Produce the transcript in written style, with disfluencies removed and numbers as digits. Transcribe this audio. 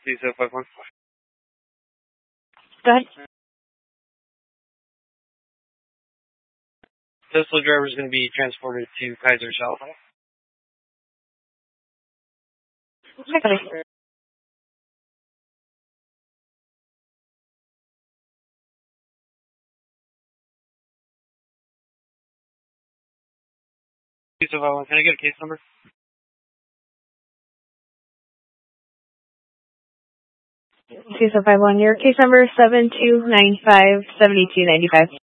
2051. Go ahead. Tesla driver is going to be transported to Kaiser South. Okay. 2051, can I get a case number? 2051, your case number 72957295.